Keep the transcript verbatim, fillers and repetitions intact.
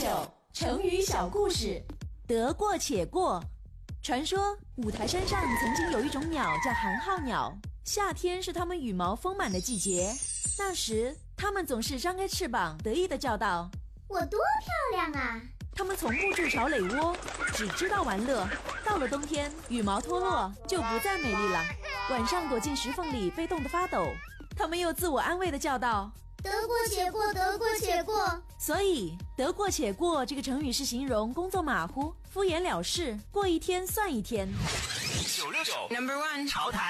九成语小故事。得过且过。传说五台山上曾经有一种鸟叫寒号鸟，夏天是它们羽毛丰满的季节。那时它们总是张开翅膀得意地叫道： 我多漂亮啊！ 它们从不筑巢垒窝，只知道玩乐。到了冬天，羽毛脱落就不再美丽了，晚上躲进石缝里被冻得发抖。它们又自我安慰地叫道： 得过且过，得过且过。 所以得过且过这个成语是形容工作马虎、敷衍了事，过一天算一天。 九六九 Number One 潮台。